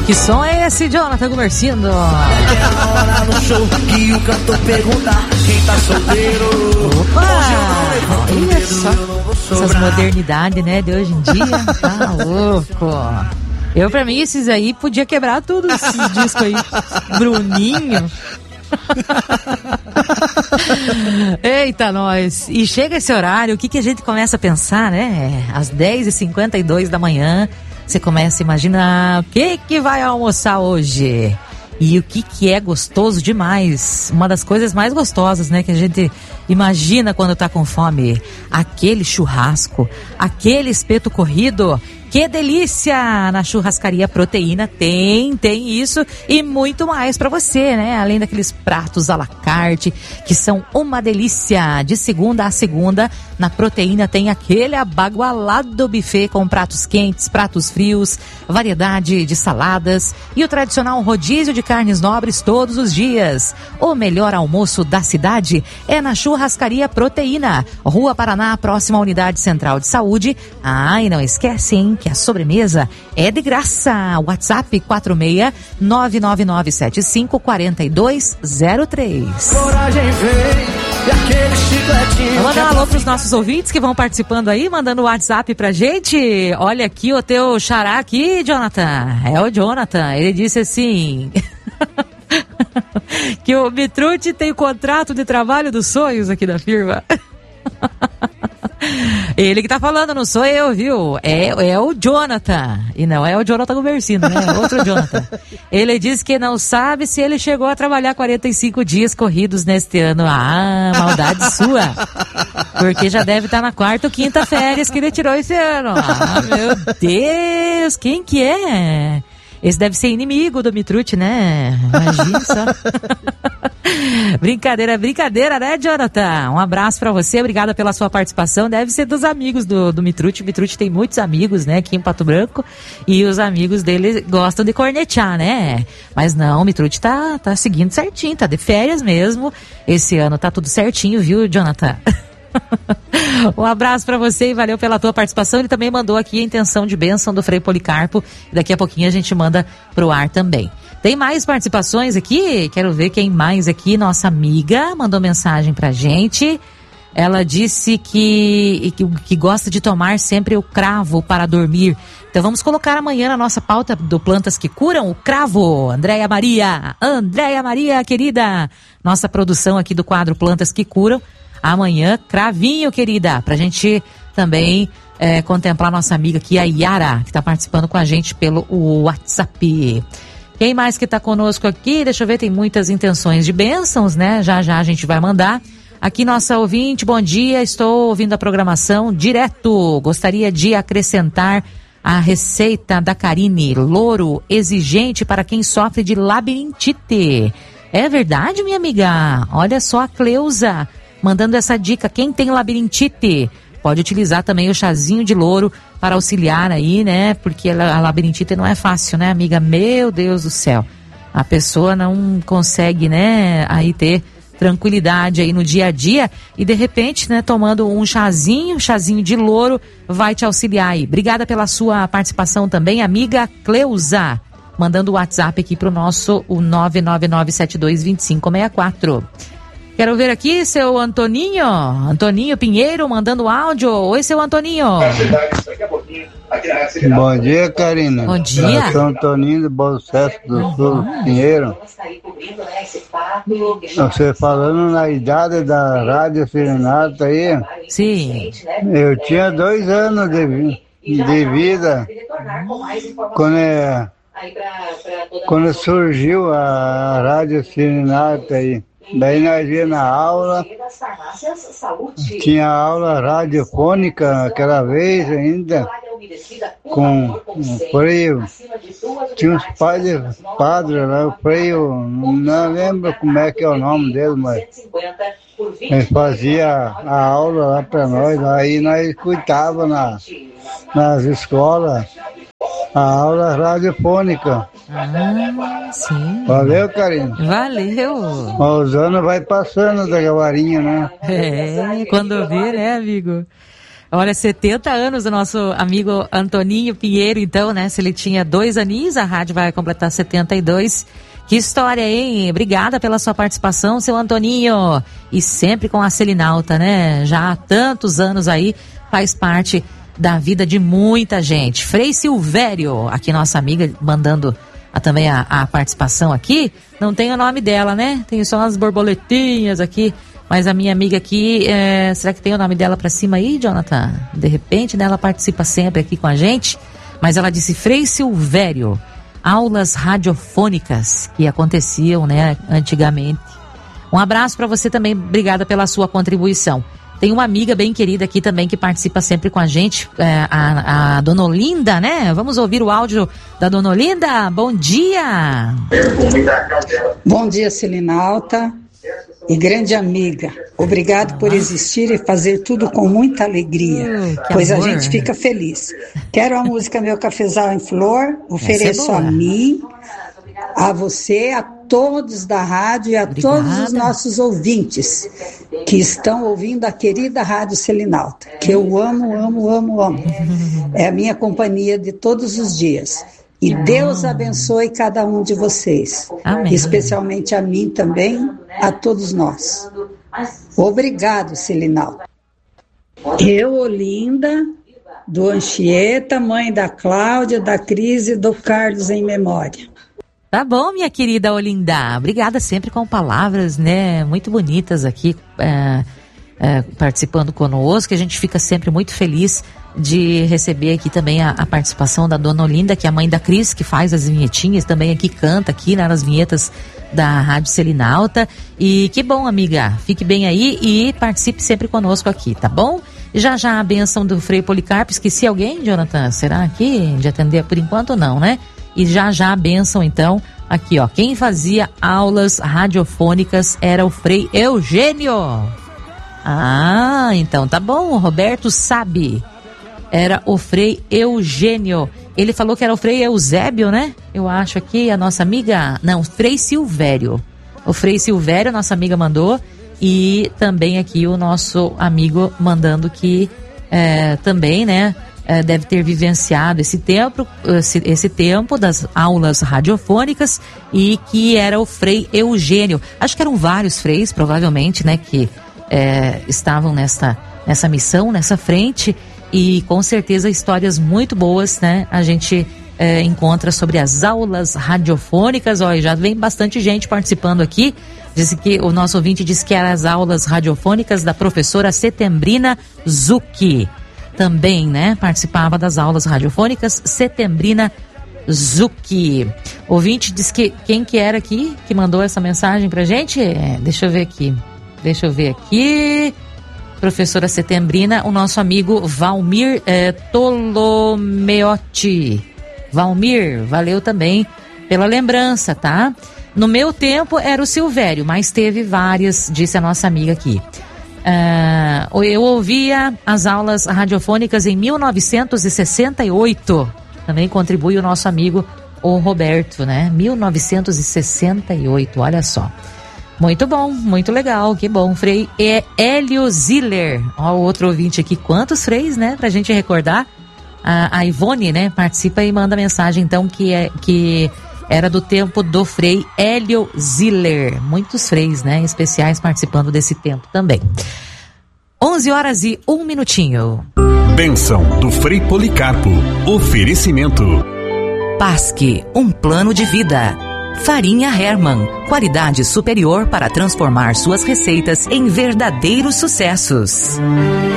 Que som é esse, Jonathan Gumercindo? Aquela hora no show que o cantor pergunta quem tá solteiro. Opa! Olha só essas modernidades, né, de hoje em dia. Tá louco. Eu, pra mim, esses aí podia quebrar tudo, esses discos aí. Bruninho. Eita, nós. E chega esse horário, o que a gente começa a pensar, né? Às 10h52 da manhã, você começa a imaginar o que vai almoçar hoje. E o que é gostoso demais. Uma das coisas mais gostosas, né, que a gente imagina quando tá com fome. Aquele churrasco, aquele espeto corrido. Que delícia! Na Churrascaria Proteína tem isso e muito mais pra você, né? Além daqueles pratos à la carte, que são uma delícia. De segunda a segunda, na Proteína tem aquele abagualado buffet com pratos quentes, pratos frios, variedade de saladas e o tradicional rodízio de carnes nobres todos os dias. O melhor almoço da cidade é na Churrascaria Proteína, Rua Paraná, próxima à Unidade Central de Saúde. Ah, e não esquece, hein, que a sobremesa é de graça. WhatsApp 46-99975-4203. Vou mandar um alô pros nossos ouvintes que vão participando aí, mandando o WhatsApp pra gente. Olha aqui o teu xará aqui, Jonathan. É o Jonathan. Ele disse assim... que o Mitrucci tem o contrato de trabalho dos sonhos aqui da firma. Ele que tá falando, não sou eu, viu? É o Jonathan. E não é o Jonathan Gumercindo, né? É outro Jonathan. Ele disse que não sabe se ele chegou a trabalhar 45 dias corridos neste ano. Ah, maldade sua. Porque já deve estar na quarta ou quinta férias que ele tirou esse ano. Ah, meu Deus, quem que é? Esse deve ser inimigo do Mitrucci, né? Imagina só. Brincadeira, né, Jonathan? Um abraço pra você, obrigada pela sua participação. Deve ser dos amigos do Mitrucci. O Mitrucci tem muitos amigos, né, aqui em Pato Branco. E os amigos dele gostam de cornetear, né? Mas não, o Mitrucci tá seguindo certinho, tá de férias mesmo. Esse ano tá tudo certinho, viu, Jonathan? Um abraço pra você e valeu pela tua participação. Ele também mandou aqui a intenção de bênção do Frei Policarpo. Daqui a pouquinho a gente manda pro ar também. Tem mais participações aqui? Quero ver quem mais aqui. Nossa amiga mandou mensagem pra gente. Ela disse que gosta de tomar sempre o cravo para dormir. Então vamos colocar amanhã na nossa pauta do Plantas que Curam o cravo. Andréia Maria, querida. Nossa produção aqui do quadro Plantas que Curam. Amanhã, cravinho, querida, pra gente também contemplar nossa amiga aqui, a Yara, que tá participando com a gente pelo WhatsApp. Quem mais que tá conosco aqui? Deixa eu ver, tem muitas intenções de bênçãos, né? Já a gente vai mandar. Aqui nossa ouvinte, bom dia, estou ouvindo a programação direto. Gostaria de acrescentar a receita da Karine, louro exigente para quem sofre de labirintite. É verdade, minha amiga? Olha só a Cleusa mandando essa dica. Quem tem labirintite pode utilizar também o chazinho de louro para auxiliar aí, né? Porque a labirintite não é fácil, né, amiga? Meu Deus do céu. A pessoa não consegue, né, aí ter tranquilidade aí no dia a dia e de repente, né, tomando um chazinho de louro vai te auxiliar aí. Obrigada pela sua participação também, amiga Cleusa. Mandando o WhatsApp aqui pro nosso, o 999722564. Quero ver aqui, seu Antoninho Pinheiro mandando áudio. Oi, seu Antoninho. Bom dia, Karina. Bom dia. Eu sou Antoninho do Bom Sucesso do Sul, Pinheiro. Você falando na idade da Rádio Serenata aí. Sim. Eu tinha 2 anos de vida quando surgiu a Rádio Serenata aí. Daí nós ia na aula, tinha aula radiofônica aquela vez ainda, com o freio, tinha uns padres lá, o freio, não lembro como é que é o nome dele, mas ele fazia a aula lá para nós, aí nós escutava nas escolas a aula radiofônica. Ah, sim. Valeu, Karina. Valeu. Os anos vai passando da varinha, né? Quando vir, né, amigo? Olha, 70 anos do nosso amigo Antoninho Pinheiro, então, né? Se ele tinha 2 aninhos, a rádio vai completar 72. Que história, hein? Obrigada pela sua participação, seu Antoninho. E sempre com a Selinalta, né? Já há tantos anos aí, faz parte da vida de muita gente. Frei Silvério, aqui nossa amiga, mandando também a participação aqui. Não tem o nome dela, né? Tem só umas borboletinhas aqui. Mas a minha amiga aqui, será que tem o nome dela pra cima aí, Jonathan? De repente, né? Ela participa sempre aqui com a gente. Mas ela disse Frei Silvério, aulas radiofônicas que aconteciam, né, antigamente. Um abraço para você também, obrigada pela sua contribuição. Tem uma amiga bem querida aqui também que participa sempre com a gente, a Dona Olinda, né? Vamos ouvir o áudio da Dona Olinda. Bom dia! Bom dia, Selinalta e grande amiga. Obrigado por existir e fazer tudo com muita alegria, pois amor. A gente fica feliz. Quero a música Meu Cafezal em Flor, ofereço a mim, a você, a todos da rádio e a todos os nossos ouvintes que estão ouvindo a querida Rádio Selinalta, que eu amo, amo, amo, amo. É a minha companhia de todos os dias. E Deus abençoe cada um de vocês. Amém. Especialmente a mim também, a todos nós. Obrigado, Selinalta. Eu, Olinda, do Anchieta, mãe da Cláudia, da Cris e do Carlos em memória. Tá bom, minha querida Olinda. Obrigada sempre com palavras, né, muito bonitas aqui, participando conosco. A gente fica sempre muito feliz de receber aqui também a participação da Dona Olinda, que é a mãe da Cris, que faz as vinhetinhas, também aqui canta aqui nas vinhetas da Rádio Selinalta. E que bom, amiga, fique bem aí e participe sempre conosco aqui, tá bom? Já a bênção do Frei Policarpo. Esqueci alguém, Jonathan? Será aqui de atender? Por enquanto não, né? E já a bênção, então, aqui, ó. Quem fazia aulas radiofônicas era o Frei Eugênio. Ah, então tá bom, o Roberto sabe. Era o Frei Eugênio. Ele falou que era o Frei Eusébio, né? Eu acho aqui, a nossa amiga... Não, Frei Silvério. O Frei Silvério, a nossa amiga mandou. E também aqui o nosso amigo mandando que também, né? Deve ter vivenciado esse tempo das aulas radiofônicas e que era o Frei Eugênio. Acho que eram vários freis, provavelmente, né? Que estavam nessa missão, nessa frente. E com certeza histórias muito boas, né? A gente encontra sobre as aulas radiofônicas. Ó, já vem bastante gente participando aqui. Disse que o nosso ouvinte disse que eram as aulas radiofônicas da professora Setembrina Zucchi. Também, né? Participava das aulas radiofônicas Setembrina Zucchi. O ouvinte disse que quem que era aqui que mandou essa mensagem pra gente? Deixa eu ver aqui. Professora Setembrina, o nosso amigo Valmir Tolomeotti. Valmir, valeu também pela lembrança, tá? No meu tempo era o Silvério, mas teve várias, disse a nossa amiga aqui. Eu ouvia as aulas radiofônicas em 1968. Também contribui o nosso amigo o Roberto, né? 1968, olha só. Muito bom, muito legal, que bom. Frei Hélio Ziller, ó, o outro ouvinte aqui, quantos freis, né, pra gente recordar. A Ivone, né, participa e manda mensagem, então, que era do tempo do Frei Hélio Ziller. Muitos freis, né, especiais participando desse tempo também. 11h01. Bênção do Frei Policarpo. Oferecimento. Pasque, um plano de vida. Farinha Hermann, qualidade superior para transformar suas receitas em verdadeiros sucessos.